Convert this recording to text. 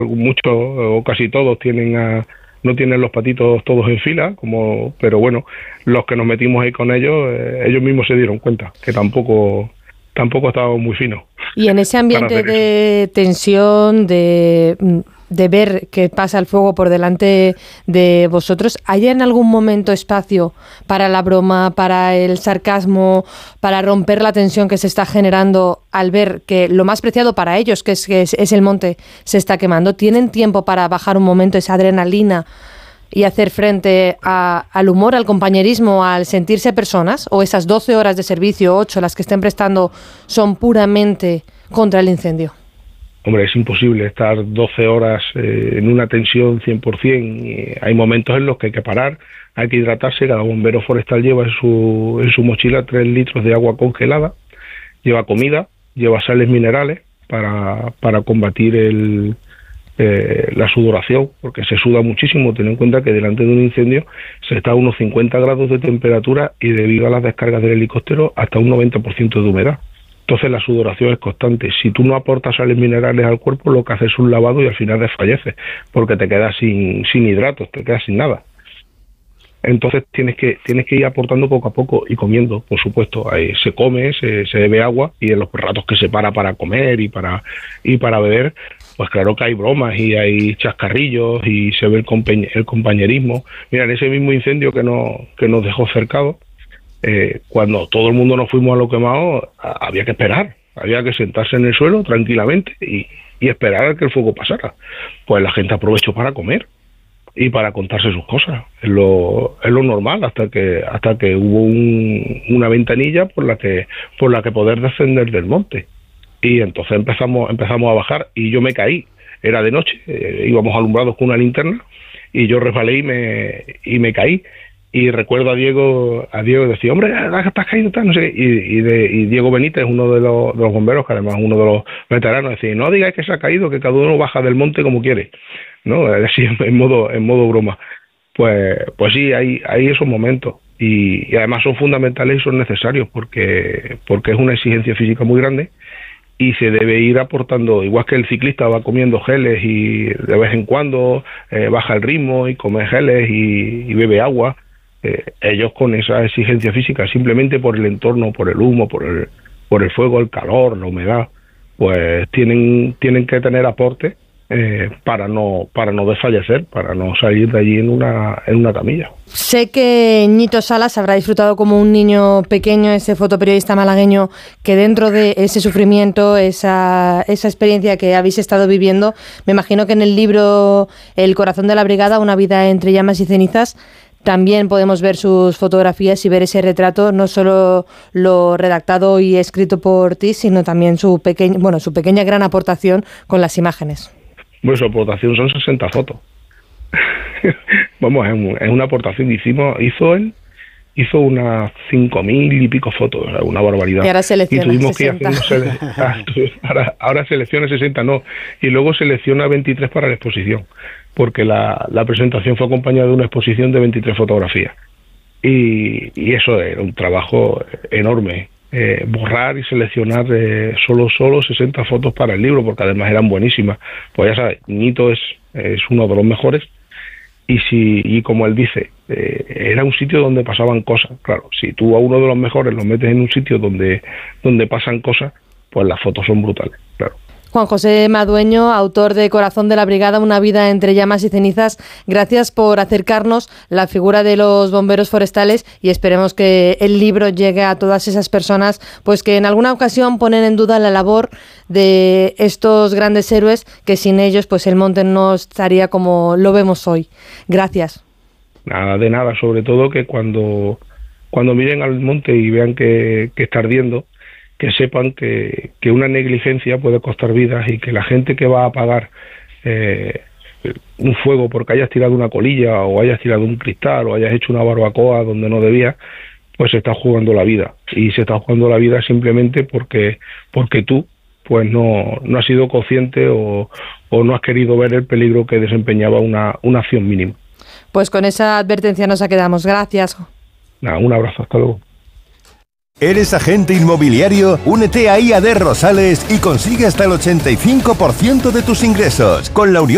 muchos o casi todos no tienen los patitos todos en fila, pero bueno, los que nos metimos ahí con ellos, ellos mismos se dieron cuenta que tampoco estábamos muy finos. Y en ese ambiente de tensión, de ver que pasa el fuego por delante de vosotros, ¿hay en algún momento espacio para la broma, para el sarcasmo, para romper la tensión que se está generando al ver que lo más preciado para ellos, que es el monte, se está quemando? ¿Tienen tiempo para bajar un momento esa adrenalina y hacer frente al humor, al compañerismo, al sentirse personas? ¿O esas 12 horas de servicio, 8, las que estén prestando, son puramente contra el incendio? Hombre, es imposible estar 12 horas en una tensión 100%. Hay momentos en los que hay que parar, hay que hidratarse. Cada bombero forestal lleva en su mochila 3 litros de agua congelada, lleva comida, lleva sales minerales para combatir la sudoración, porque se suda muchísimo. Ten en cuenta que delante de un incendio se está a unos 50 grados de temperatura y debido a las descargas del helicóptero hasta un 90% de humedad. Entonces la sudoración es constante. Si tú no aportas sales minerales al cuerpo, lo que haces es un lavado y al final desfalleces, porque te quedas sin hidratos, te quedas sin nada. Entonces tienes que ir aportando poco a poco y comiendo, por supuesto. Ahí se come, se bebe agua, y en los ratos que se para comer y para beber, pues claro que hay bromas y hay chascarrillos y se ve el compañerismo. Mira, en ese mismo incendio que nos dejó cercados, cuando todo el mundo nos fuimos a lo quemado, había que esperar, había que sentarse en el suelo tranquilamente y esperar a que el fuego pasara. Pues la gente aprovechó para comer y para contarse sus cosas. Es lo normal, hasta que hubo una ventanilla por la que poder descender del monte. Y entonces empezamos a bajar y yo me caí. Era de noche, íbamos alumbrados con una linterna y yo resbalé y me caí. Y recuerdo a Diego decía, hombre, estás caído, no sé qué. Y Diego Benítez, uno de los bomberos, que además es uno de los veteranos, decía, no digáis que se ha caído, que cada uno baja del monte como quiere, ¿no? Así en modo broma. Pues sí, hay esos momentos. Y además son fundamentales y son necesarios porque es una exigencia física muy grande y se debe ir aportando, igual que el ciclista va comiendo geles y de vez en cuando baja el ritmo y come geles y bebe agua. Ellos con esa exigencia física, simplemente por el entorno, por el humo, por el fuego, el calor, la humedad, pues tienen que tener aporte para no desfallecer, para no salir de allí en una camilla. Sé que Ñito Salas habrá disfrutado como un niño pequeño, ese fotoperiodista malagueño, que dentro de ese sufrimiento, esa experiencia que habéis estado viviendo, me imagino que en el libro El corazón de la brigada, una vida entre llamas y cenizas, también podemos ver sus fotografías y ver ese retrato, no solo lo redactado y escrito por ti, sino también su pequeña gran aportación con las imágenes. Bueno, su aportación son 60 fotos. Vamos, es una aportación. Hizo unas 5.000 y pico fotos, una barbaridad. Y ahora selecciona 60. Ahora selecciona 60, no. Y luego selecciona 23 para la exposición, porque la presentación fue acompañada de una exposición de 23 fotografías. Y eso era un trabajo enorme. Borrar y seleccionar solo 60 fotos para el libro, porque además eran buenísimas. Pues ya sabes, Ñito es uno de los mejores. Y como él dice, era un sitio donde pasaban cosas. Claro, si tú a uno de los mejores lo metes en un sitio donde pasan cosas, pues las fotos son brutales, claro. Juan José Madueño, autor de Corazón de la Brigada, una vida entre llamas y cenizas, gracias por acercarnos la figura de los bomberos forestales y esperemos que el libro llegue a todas esas personas pues que en alguna ocasión ponen en duda la labor de estos grandes héroes, que sin ellos pues el monte no estaría como lo vemos hoy. Gracias. Nada de nada, sobre todo que cuando miren al monte y vean que está ardiendo, que sepan que una negligencia puede costar vidas y que la gente que va a apagar un fuego porque hayas tirado una colilla o hayas tirado un cristal o hayas hecho una barbacoa donde no debía, pues se está jugando la vida. Y se está jugando la vida simplemente porque tú pues no has sido consciente o no has querido ver el peligro que desempeñaba una acción mínima. Pues con esa advertencia nos quedamos. Gracias. Nada, un abrazo, hasta luego. ¿Eres agente inmobiliario? Únete a IAD Rosales y consigue hasta el 85% de tus ingresos. Con la Unión